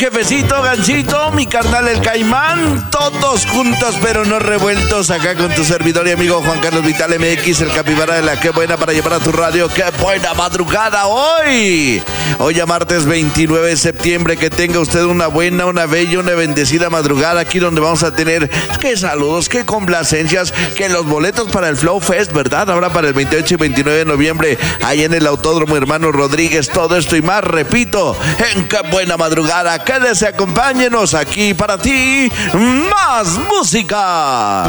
jefecito Gancito, mi carnal el Caimán, todos juntos pero no revueltos, acá con tu servidor y amigo Juan Carlos Vital MX, el capibara de la Qué Buena para llevar a tu radio. ¡Qué buena madrugada hoy! Hoy a martes 29 de septiembre, que tenga usted una buena, una bella, una bendecida madrugada, aquí donde vamos a tener qué saludos, qué complacencias, que los boletos para el Flow Fest, ¿verdad? Ahora para el 28 y 29 de noviembre, ahí en el Autódromo Hermano Rodríguez, todo esto y más, repito, en Qué Buena Madrugada. Quédese, acompáñenos aquí para ti, más música.